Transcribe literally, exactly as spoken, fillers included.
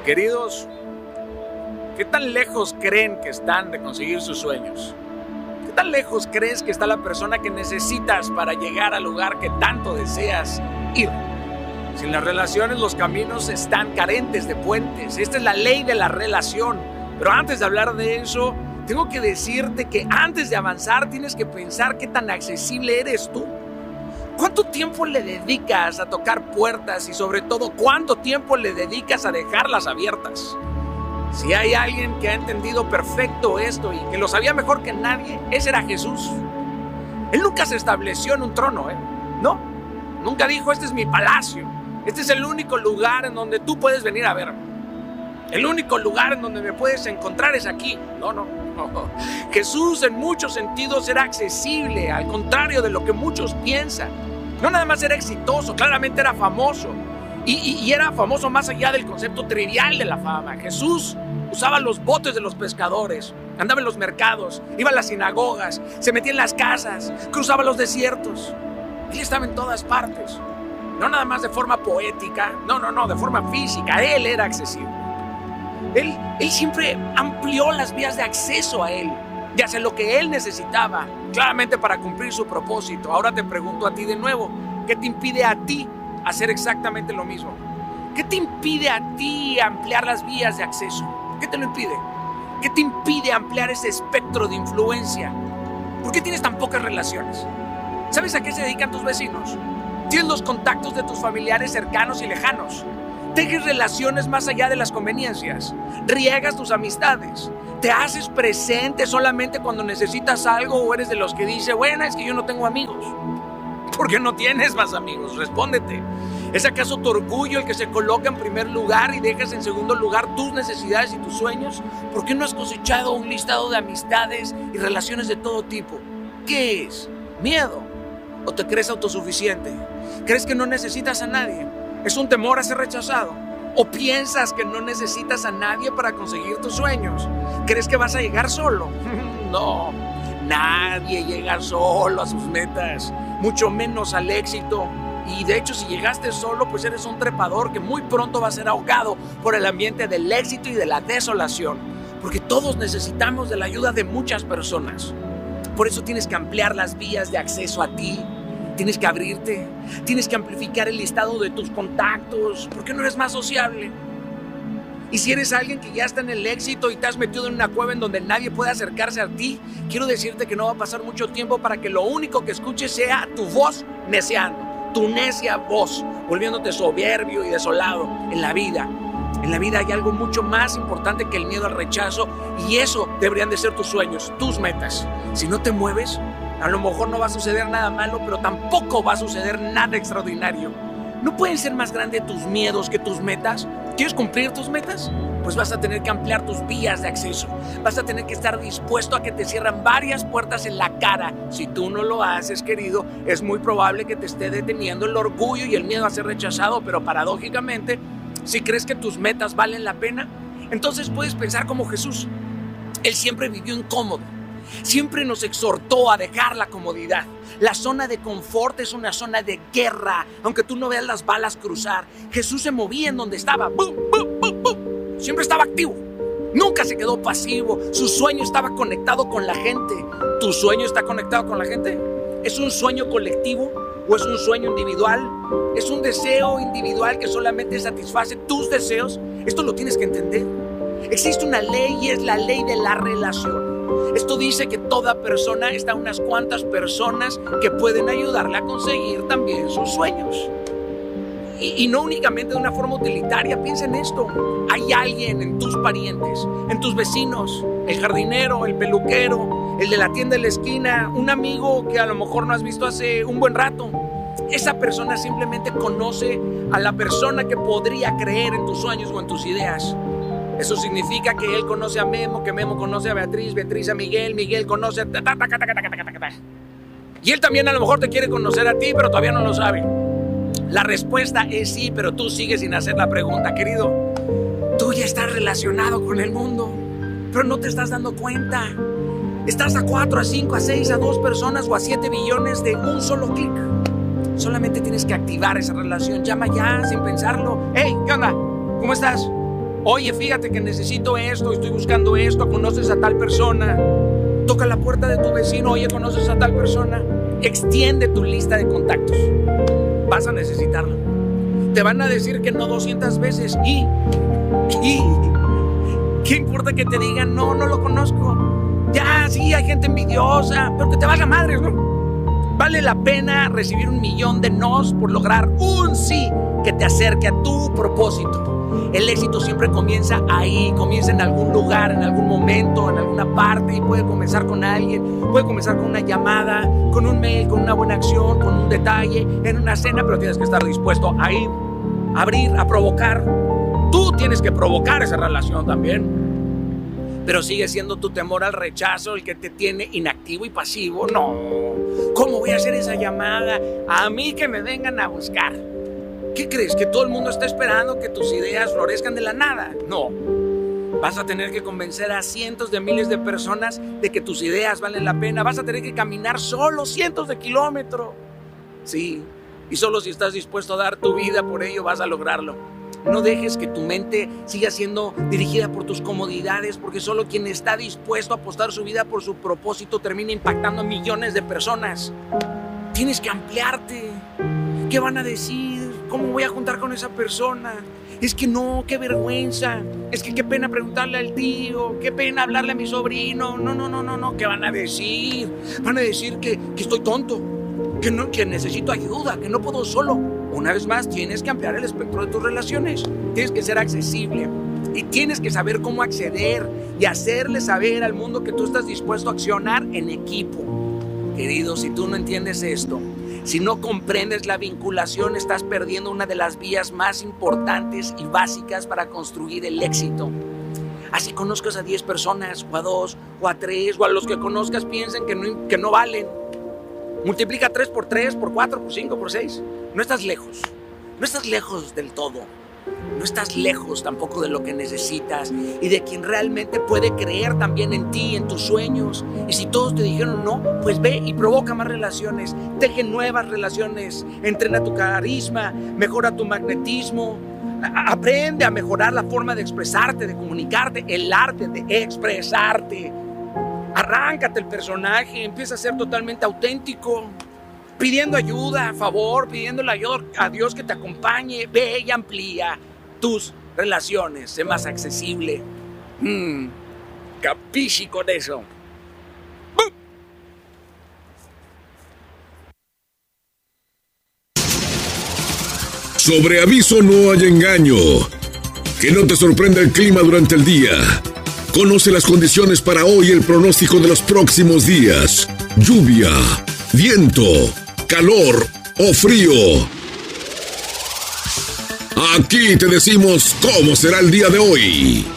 Queridos, ¿qué tan lejos creen que están de conseguir sus sueños? ¿Qué tan lejos crees que está la persona que necesitas para llegar al lugar que tanto deseas ir? Sin las relaciones, los caminos están carentes de puentes. Esta es la ley de la relación. Pero antes de hablar de eso, tengo que decirte que antes de avanzar tienes que pensar qué tan accesible eres tú. ¿Cuánto tiempo le dedicas a tocar puertas y sobre todo cuánto tiempo le dedicas a dejarlas abiertas? Si hay alguien que ha entendido perfecto esto y que lo sabía mejor que nadie, ese era Jesús. Él nunca se estableció en un trono, ¿eh? No, nunca dijo, este es mi palacio. Este es el único lugar en donde tú puedes venir a verme. El único lugar en donde me puedes encontrar es aquí. No, no, no. Jesús en muchos sentidos era accesible, al contrario de lo que muchos piensan. No nada más era exitoso, claramente era famoso. Y, y, y era famoso más allá del concepto trivial de la fama. Jesús usaba los botes de los pescadores, andaba en los mercados, iba a las sinagogas, se metía en las casas, cruzaba los desiertos. Él estaba en todas partes. No nada más de forma poética, no, no, no, de forma física. Él era accesible. Él, él siempre amplió las vías de acceso a Él, de hacer lo que Él necesitaba, claramente para cumplir su propósito. Ahora te pregunto a ti de nuevo, ¿qué te impide a ti hacer exactamente lo mismo? ¿Qué te impide a ti ampliar las vías de acceso? ¿Qué te lo impide? ¿Qué te impide ampliar ese espectro de influencia? ¿Por qué tienes tan pocas relaciones? ¿Sabes a qué se dedican tus vecinos? Tienes los contactos de tus familiares cercanos y lejanos. Tejes relaciones más allá de las conveniencias. Riegas tus amistades. Te haces presente solamente cuando necesitas algo o eres de los que dice, bueno, es que yo no tengo amigos. ¿Por qué no tienes más amigos? Respóndete. ¿Es acaso tu orgullo el que se coloca en primer lugar y dejas en segundo lugar tus necesidades y tus sueños? ¿Por qué no has cosechado un listado de amistades y relaciones de todo tipo? ¿Qué es? ¿Miedo? ¿O te crees autosuficiente? ¿Crees que no necesitas a nadie? ¿Es un temor a ser rechazado? ¿O piensas que no necesitas a nadie para conseguir tus sueños? ¿Crees que vas a llegar solo? No, nadie llega solo a sus metas, mucho menos al éxito. Y de hecho, si llegaste solo, pues eres un trepador que muy pronto va a ser ahogado por el ambiente del éxito y de la desolación. Porque todos necesitamos de la ayuda de muchas personas. Por eso tienes que ampliar las vías de acceso a ti. Tienes que abrirte, tienes que amplificar el listado de tus contactos. ¿Por qué no eres más sociable? Y si eres alguien que ya está en el éxito y te has metido en una cueva en donde nadie puede acercarse a ti, quiero decirte que no va a pasar mucho tiempo para que lo único que escuches sea tu voz neciando, tu necia voz, volviéndote soberbio y desolado en la vida. En la vida hay algo mucho más importante que el miedo al rechazo y eso deberían de ser tus sueños, tus metas. Si no te mueves, a lo mejor no va a suceder nada malo, pero tampoco va a suceder nada extraordinario. ¿No pueden ser más grandes tus miedos que tus metas? ¿Quieres cumplir tus metas? Pues vas a tener que ampliar tus vías de acceso. Vas a tener que estar dispuesto a que te cierren varias puertas en la cara. Si tú no lo haces, querido, es muy probable que te esté deteniendo el orgullo y el miedo a ser rechazado, pero paradójicamente, si crees que tus metas valen la pena, entonces puedes pensar como Jesús. Él siempre vivió incómodo. Siempre nos exhortó a dejar la comodidad. La zona de confort es una zona de guerra. Aunque tú no veas las balas cruzar, Jesús se movía en donde estaba. ¡Bum, bum, bum, bum! Siempre estaba activo. Nunca se quedó pasivo. Su sueño estaba conectado con la gente. ¿Tu sueño está conectado con la gente? ¿Es un sueño colectivo o es un sueño individual? ¿Es un deseo individual que solamente satisface tus deseos? Esto lo tienes que entender. Existe una ley y es la ley de la relación. Esto dice que toda persona está unas cuantas personas que pueden ayudarle a conseguir también sus sueños. Y, y no únicamente de una forma utilitaria, piensa en esto. Hay alguien en tus parientes, en tus vecinos, el jardinero, el peluquero, el de la tienda de la esquina, un amigo que a lo mejor no has visto hace un buen rato. Esa persona simplemente conoce a la persona que podría creer en tus sueños o en tus ideas. Eso significa que él conoce a Memo, que Memo conoce a Beatriz, Beatriz a Miguel, Miguel conoce a... Ta, ta, ta, ta, ta, ta, ta, ta. Y él también a lo mejor te quiere conocer a ti, pero todavía no lo sabe. La respuesta es sí, pero tú sigues sin hacer la pregunta, querido. Tú ya estás relacionado con el mundo, pero no te estás dando cuenta. Estás a cuatro, a cinco, a seis, a dos personas o a siete billones de un solo clic. Solamente tienes que activar esa relación. Llama ya sin pensarlo. Hey, ¿qué onda? ¿Cómo estás? Oye, fíjate que necesito esto, estoy buscando esto, conoces a tal persona. Toca la puerta de tu vecino, oye, conoces a tal persona. Extiende tu lista de contactos. Vas a necesitarlo. Te van a decir que no doscientas veces y... y ¿qué importa que te digan no, no lo conozco? Ya, sí, hay gente envidiosa, pero que te valga madres, ¿no? Vale la pena recibir un millón de nos por lograr un sí que te acerque a tu propósito. El éxito siempre comienza ahí, comienza en algún lugar, en algún momento, en alguna parte, y puede comenzar con alguien, puede comenzar con una llamada, con un mail, con una buena acción, con un detalle, en una cena, pero tienes que estar dispuesto a ir, a abrir, a provocar. Tú tienes que provocar esa relación también. Pero sigue siendo tu temor al rechazo el que te tiene inactivo y pasivo. No, ¿cómo voy a hacer esa llamada? A mí que me vengan a buscar. ¿Qué crees? ¿Que todo el mundo está esperando que tus ideas florezcan de la nada? No. Vas a tener que convencer a cientos de miles de personas de que tus ideas valen la pena. Vas a tener que caminar solo cientos de kilómetros. Sí, y solo si estás dispuesto a dar tu vida por ello vas a lograrlo. No dejes que tu mente siga siendo dirigida por tus comodidades, porque solo quien está dispuesto a apostar su vida por su propósito termina impactando a millones de personas. Tienes que ampliarte. ¿Qué van a decir? ¿Cómo voy a juntar con esa persona? Es que no, qué vergüenza. Es que qué pena preguntarle al tío, qué pena hablarle a mi sobrino. No, no, no, no, no. ¿Qué van a decir? Van a decir que, que estoy tonto, que, no, que necesito ayuda, que no puedo solo. Una vez más, tienes que ampliar el espectro de tus relaciones. Tienes que ser accesible y tienes que saber cómo acceder y hacerle saber al mundo que tú estás dispuesto a accionar en equipo. Querido, si tú no entiendes esto, si no comprendes la vinculación, estás perdiendo una de las vías más importantes y básicas para construir el éxito. Así conozcas a diez personas, o a dos, o a tres, o a los que conozcas piensen que no, que no valen. Multiplica tres por tres, por cuatro, por cinco, por seis. No estás lejos. No estás lejos del todo. No estás lejos tampoco de lo que necesitas y de quien realmente puede creer también en ti, en tus sueños. Y si todos te dijeron no, pues ve y provoca más relaciones. Teje nuevas relaciones. Entrena tu carisma. Mejora tu magnetismo. Aprende a mejorar la forma de expresarte, de comunicarte. El arte de expresarte. Arráncate el personaje, empieza a ser totalmente auténtico, pidiendo ayuda, favor, pidiéndole ayuda a Dios que te acompañe. Ve y amplía tus relaciones, sé más accesible. Hmm, capisci con eso. Sobre aviso no hay engaño. Que no te sorprenda el clima durante el día. Conoce las condiciones para hoy y el pronóstico de los próximos días. Lluvia, viento, calor o frío. Aquí te decimos cómo será el día de hoy.